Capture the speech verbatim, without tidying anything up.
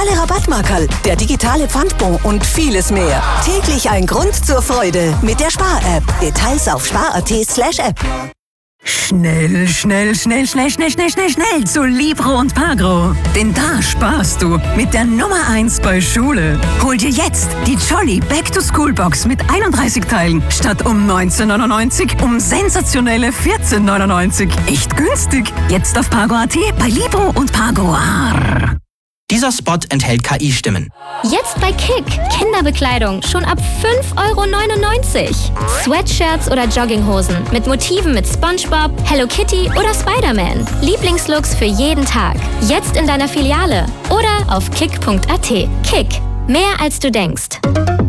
digitale Rabattmarkerl, der digitale Pfandbon und vieles mehr. Täglich ein Grund zur Freude mit der Spar-App. Details auf spar.at slash App. Schnell, schnell, schnell, schnell, schnell, schnell, schnell, schnell zu Libro und Pagro. Denn da sparst du mit der Nummer eins bei Schule. Hol dir jetzt die Jolly Back-to-School-Box mit einunddreißig Teilen statt um neunzehn neunundneunzig um sensationelle vierzehn neunundneunzig. Echt günstig. Jetzt auf Pagro.at bei Libro und Pagro. Arr. Dieser Spot enthält K I-Stimmen. Jetzt bei Kick. Kinderbekleidung schon ab fünf Euro neunundneunzig. Sweatshirts oder Jogginghosen mit Motiven mit SpongeBob, Hello Kitty oder Spider-Man. Lieblingslooks für jeden Tag. Jetzt in deiner Filiale oder auf kick punkt at. Kick. Mehr als du denkst.